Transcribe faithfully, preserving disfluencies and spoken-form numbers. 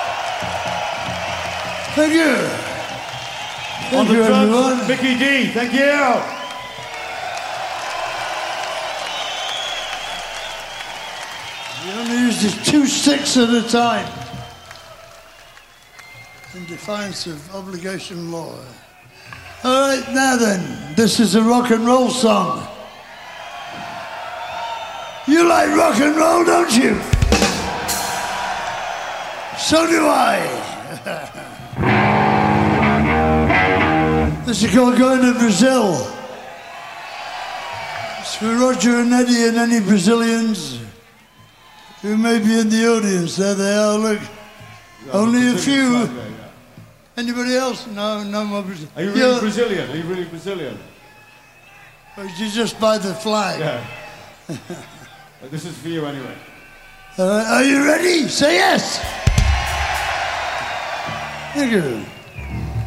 Thank you. Thank On the you, drums, everyone. Mickey D. Thank you. You only use just two sticks at a time. In defiance of obligation law. All right, now then, this is a rock and roll song. You like rock and roll, don't you? So do I. This is called Going to Brazil. It's for Roger and Eddie and any Brazilians who may be in the audience. There they are, look. Only a few. Anybody else? No, no more Brazilian. Are you really You're... Brazilian? Are you really Brazilian? Or did you just buy the flag? Yeah. This is for you anyway. Uh, are you ready? Say yes. Thank you.